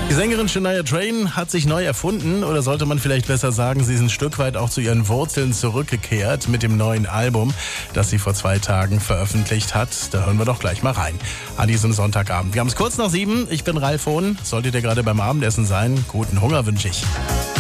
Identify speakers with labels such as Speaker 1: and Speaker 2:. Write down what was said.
Speaker 1: Die Sängerin Shania Twain hat sich neu erfunden, oder sollte man vielleicht besser sagen, sie ist ein Stück weit auch zu ihren Wurzeln zurückgekehrt mit dem neuen Album, das sie vor 2 Tagen veröffentlicht hat. Da hören wir doch gleich mal rein an diesem Sonntagabend. Wir haben es kurz nach 7. Ich bin Ralf Hohn. Solltet ihr gerade beim Abendessen sein, guten Hunger wünsche ich.